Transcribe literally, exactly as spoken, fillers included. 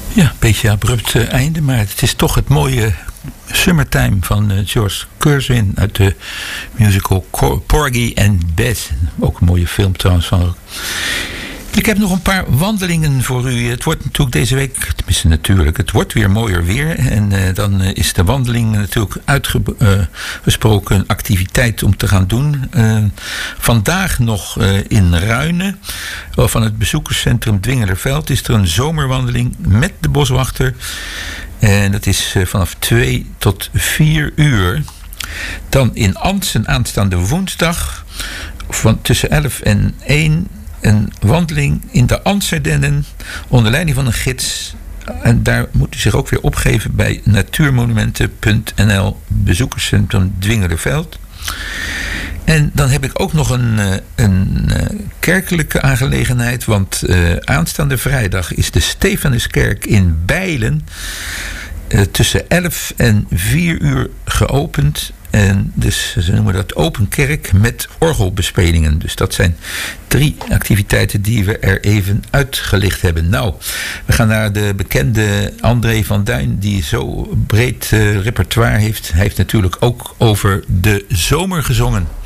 Ja, een beetje abrupt uh, einde, maar het is toch het mooie Summertime van uh, George Gershwin uit de musical Porgy and Bess. Ook een mooie film trouwens van. Ik heb nog een paar wandelingen voor u. Het wordt natuurlijk deze week, tenminste natuurlijk, het wordt weer mooier weer. En uh, dan uh, is de wandeling natuurlijk uitgesproken uh, activiteit om te gaan doen. Uh, vandaag nog uh, in Ruinen, van het bezoekerscentrum Dwingelerveld, is er een zomerwandeling met de boswachter. En dat is uh, vanaf twee tot vier uur. Dan in Ansen aanstaande woensdag, van tussen elf en één... een wandeling in de Amsterdennen onder leiding van een gids. En daar moet u zich ook weer opgeven bij natuurmonumenten punt n l, bezoekerscentrum Dwingelerveld. En dan heb ik ook nog een, een kerkelijke aangelegenheid, want uh, aanstaande vrijdag is de Stefanuskerk in Bijlen uh, tussen elf en vier uur geopend. En dus ze noemen dat open kerk met orgelbespelingen. Dus dat zijn drie activiteiten die we er even uitgelicht hebben. Nou, we gaan naar de bekende André van Duin, die zo breed uh, repertoire heeft. Hij heeft natuurlijk ook over de zomer gezongen.